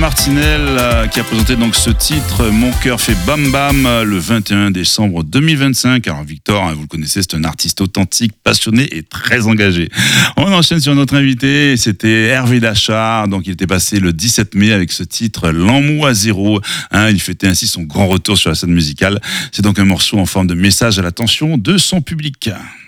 Martinel qui a présenté donc ce titre Mon cœur fait bam bam le 21 décembre 2025. Alors Victor, vous le connaissez, c'est un artiste authentique, passionné et très engagé. On enchaîne sur notre invité, c'était Hervé Dachard. Donc il était passé le 17 mai avec ce titre L'amour à zéro. Il fêtait ainsi son grand retour sur la scène musicale. C'est donc un morceau en forme de message à l'attention de son public.